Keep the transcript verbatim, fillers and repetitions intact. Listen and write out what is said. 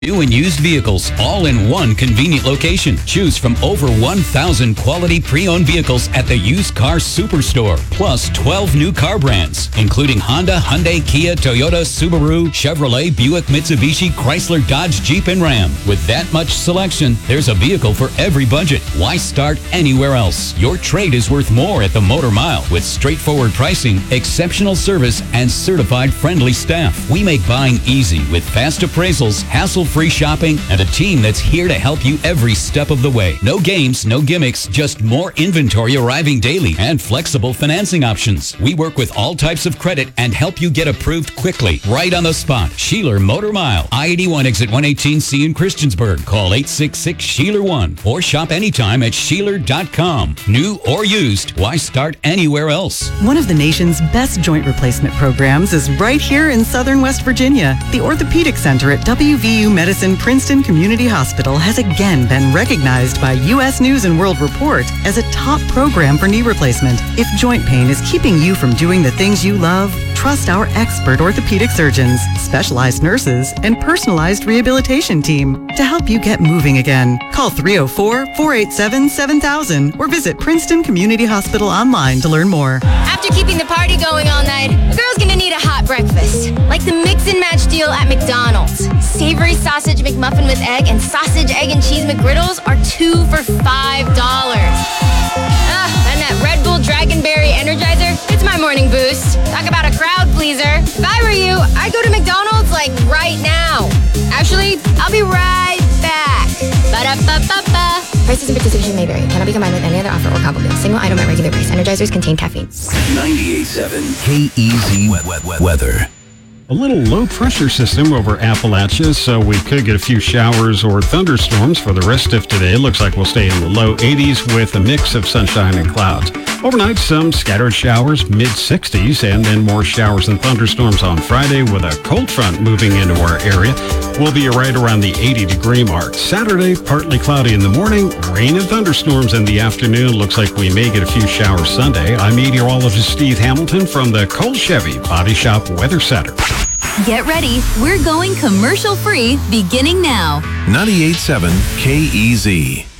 New and used vehicles, all in one convenient location. Choose from over one thousand quality pre-owned vehicles at the Used Car Superstore. Plus twelve new car brands, including Honda, Hyundai, Kia, Toyota, Subaru, Chevrolet, Buick, Mitsubishi, Chrysler, Dodge, Jeep, and Ram. With that much selection, there's a vehicle for every budget. Why start anywhere else? Your trade is worth more at the Motor Mile with straightforward pricing, exceptional service, and certified friendly staff. We make buying easy with fast appraisals, hassle-free shopping, and a team that's here to help you every step of the way. No games, no gimmicks, just more inventory arriving daily and flexible financing options. We work with all types of credit and help you get approved quickly, right on the spot. Sheeler Motor Mile, I eighty-one exit one eighteen C in Christiansburg. Call eight six six, Sheeler one or shop anytime at sheeler dot com. New or used, why start anywhere else? One of the nation's best joint replacement programs is right here in Southern West Virginia. The Orthopedic Center at W V U Medicine Princeton Community Hospital has again been recognized by U S News and World Report as a top program for knee replacement. If joint pain is keeping you from doing the things you love, trust our expert orthopedic surgeons, specialized nurses, and personalized rehabilitation team to help you get moving again. Call three oh four, four eight seven, seven thousand or visit Princeton Community Hospital online to learn more. After keeping the party going all night, a girl's gonna need a hot breakfast, like the mix and match deal at McDonald's. Savory sausage McMuffin with egg and sausage, egg, and cheese McGriddles are two for five dollars. Ah, and that Red Bull Dragonberry Energizer, it's my morning boost. Talk about a crowd pleaser. If I were you, I'd go to McDonald's like right now. Actually, I'll be right back. Ba-da-ba-ba-ba. Prices and participation may vary. Cannot be combined with any other offer or combo meal. Single item at regular price. Energizers contain caffeine. ninety-eight point seven K E Z weather. A little low-pressure system over Appalachia, so we could get a few showers or thunderstorms for the rest of today. It looks like we'll stay in the low eighties with a mix of sunshine and clouds. Overnight, some scattered showers, mid-sixties, and then more showers and thunderstorms on Friday with a cold front moving into our area. We'll be right around the eighty-degree mark. Saturday, partly cloudy in the morning, rain and thunderstorms in the afternoon. Looks like we may get a few showers Sunday. I'm meteorologist Steve Hamilton from the Cole Chevy Body Shop Weather Center. Get ready. We're going commercial free beginning now. ninety-eight point seven K E Z.